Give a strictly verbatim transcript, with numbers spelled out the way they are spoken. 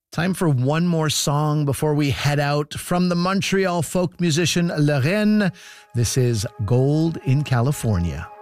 Time for one more song before we head out. From the Montreal folk musician Le Ren, this is Gold in California.